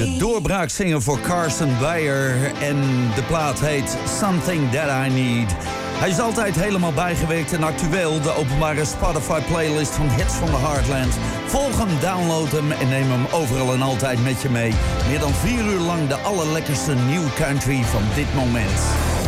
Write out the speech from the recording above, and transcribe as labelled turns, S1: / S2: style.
S1: De doorbraakzinger voor Carson Beyer en de plaat heet Something That I Need. Hij is altijd helemaal bijgewerkt en actueel. De openbare Spotify-playlist van Hits from the Heartland. Volg hem, download hem en neem hem overal en altijd met je mee. Meer dan 4 uur lang de allerlekkerste new country van dit moment.